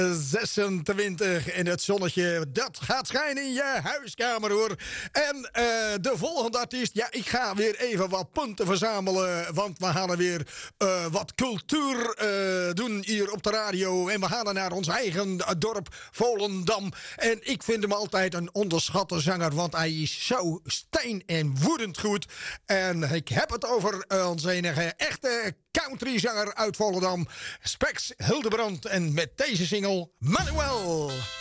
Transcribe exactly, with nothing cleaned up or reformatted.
zesentwintig en het zonnetje, dat gaat schijnen in je huiskamer, hoor. En uh, de volgende artiest, ja, ik ga weer even wat punten verzamelen, want we gaan er weer uh, wat cultuur uh, doen hier op de radio. En we gaan naar ons eigen dorp Volendam. En ik vind hem altijd een onderschatte zanger, want hij is zo steen en woedend goed. En ik heb het over uh, onze enige echte countryzanger uit Volendam, Spex Hildebrand. En met deze single, Manuel.